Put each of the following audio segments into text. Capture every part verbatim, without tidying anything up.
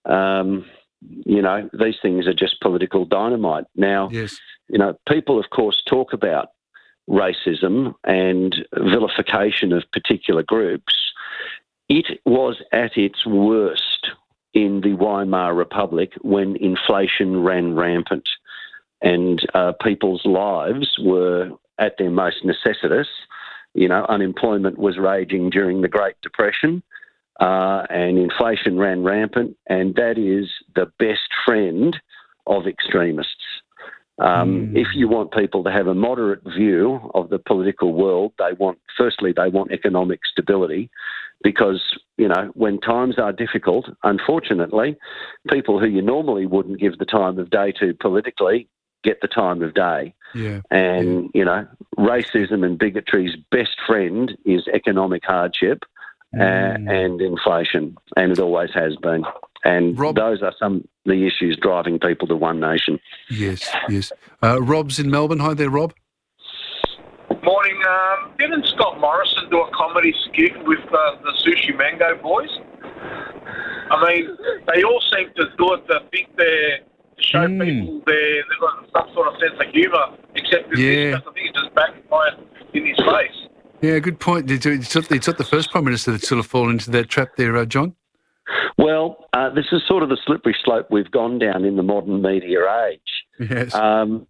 um, you know, these things are just political dynamite. Now, yes. you know, people, of course, talk about racism and vilification of particular groups. It was at its worst in the Weimar Republic when inflation ran rampant and uh, people's lives were at their most necessitous. You know, unemployment was raging during the Great Depression uh, and inflation ran rampant, and that is the best friend of extremists. Um, mm. If you want people to have a moderate view of the political world, they want, firstly, they want economic stability because, you know, when times are difficult, unfortunately, people who you normally wouldn't give the time of day to politically get the time of day. Yeah. And, yeah. you know, racism and bigotry's best friend is economic hardship mm. uh, and inflation, and it always has been. And Rob, those are some of the issues driving people to One Nation. Yes, yes. Uh, Rob's in Melbourne. Hi there, Rob. Morning. Um, didn't Scott Morrison do a comedy skit with uh, the Sushi Mango boys? I mean, they all seem to do it to think they're, to show mm. people they're, they've got some sort of sense of humour, except with yeah. this, I think it's just backfired in his face. Yeah, good point. It's not, it's not the first Prime Minister that's sort of fallen into that trap there, uh, John. Well, uh, this is sort of the slippery slope we've gone down in the modern media age. Yes. Um,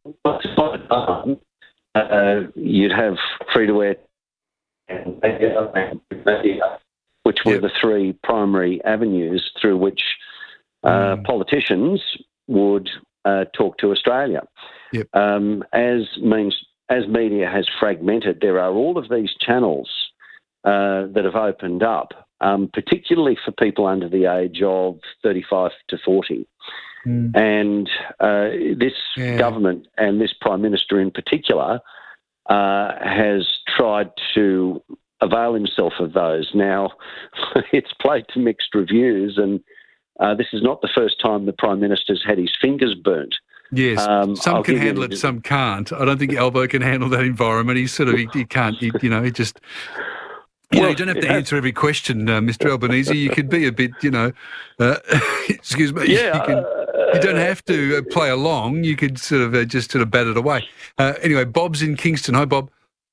uh, you'd have free-to-air and media, which were yep. the three primary avenues through which uh, mm. politicians would uh, talk to Australia. Yep. Um, as means as media has fragmented, there are all of these channels uh, that have opened up. Um, particularly for people under the age of thirty-five to forty. Mm. And uh, this yeah. government and this Prime Minister in particular uh, has tried to avail himself of those. Now, it's played to mixed reviews, and uh, this is not the first time the Prime Minister's had his fingers burnt. Yes, um, some I'll can handle it, some can't. I don't think Albo can handle that environment. He's sort of, he, he can't, he, you know, he just... You well, know, you don't have to answer every question, uh, Mister Albanese. You could be a bit, you know, uh, excuse me. Yeah, you, can, you don't have to uh, play along. You could sort of uh, just sort of bat it away. Uh, anyway, Bob's in Kingston. Hi, Bob.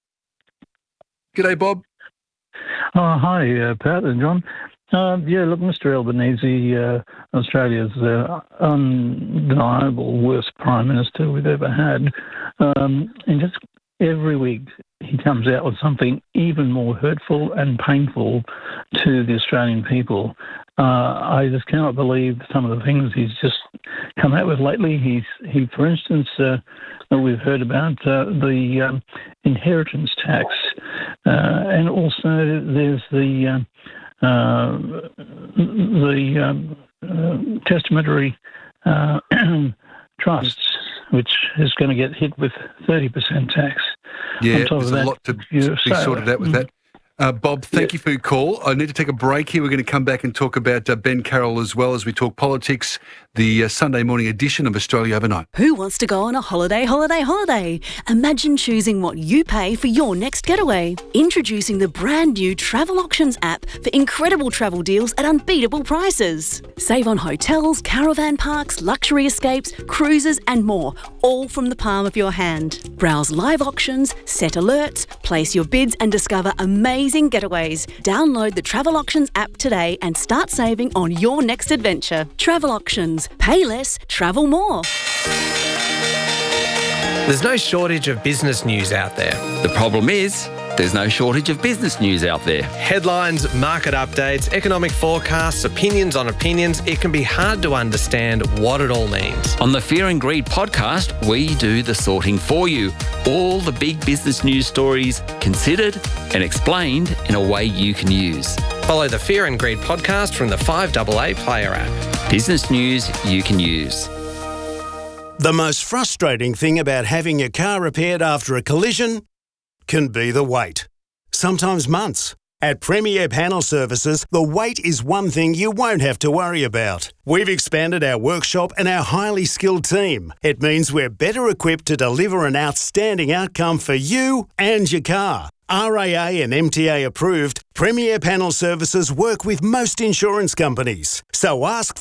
G'day, Bob. Oh, hi, uh, Pat and John. Uh, yeah, look, Mister Albanese, uh, Australia's uh, undeniable worst Prime Minister we've ever had. Um, and just every week he comes out with something even more hurtful and painful to the Australian people. Uh, I just cannot believe some of the things he's just come out with lately. He's, he, for instance, uh, we've heard about uh, the um, inheritance tax, uh, and also there's the uh, uh, the um, uh, testamentary uh, trusts, which is going to get hit with thirty percent tax. Yeah, there's a lot to be sorted out with that. Uh, Bob, thank yeah. you for your call. I need to take a break here. We're going to come back and talk about uh, Ben Carroll as well as we talk politics, the uh, Sunday morning edition of Australia Overnight. Who wants to go on a holiday, holiday, holiday? Imagine choosing what you pay for your next getaway. Introducing the brand new Travel Auctions app for incredible travel deals at unbeatable prices. Save on hotels, caravan parks, luxury escapes, cruises and more, all from the palm of your hand. Browse live auctions, set alerts, place your bids and discover amazing getaways. Download the Travel Auctions app today and start saving on your next adventure. Travel Auctions. Pay less, travel more. There's no shortage of business news out there. The problem is, there's no shortage of business news out there. Headlines, market updates, economic forecasts, opinions on opinions. It can be hard to understand what it all means. On the Fear and Greed podcast, we do the sorting for you. All the big business news stories considered and explained in a way you can use. Follow the Fear and Greed podcast from the five A A Player app. Business news you can use. The most frustrating thing about having your car repaired after a collision can be the wait. Sometimes months. At Premier Panel Services, the wait is one thing you won't have to worry about. We've expanded our workshop and our highly skilled team. It means we're better equipped to deliver an outstanding outcome for you and your car. R A A and M T A approved, Premier Panel Services work with most insurance companies. So ask